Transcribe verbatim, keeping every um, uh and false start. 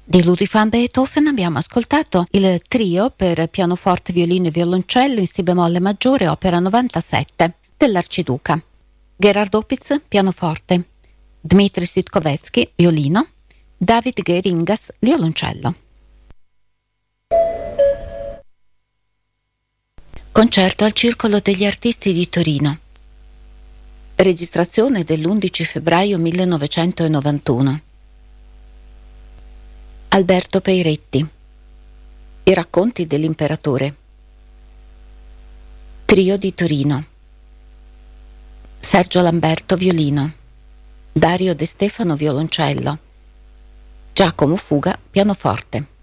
Di Ludwig van Beethoven abbiamo ascoltato il trio per pianoforte, violino e violoncello in si bemolle maggiore, opera novantasette dell'Arciduca. Gerhard Opitz, pianoforte, Dmitri Sitkovetsky, violino, David Geringas, violoncello. Concerto al Circolo degli Artisti di Torino. Registrazione dell'undici febbraio millenovecentonovantuno. Alberto Peiretti. I racconti dell'imperatore. Trio di Torino. Sergio Lamberto, violino, Dario De Stefano, violoncello, Giacomo Fuga, pianoforte.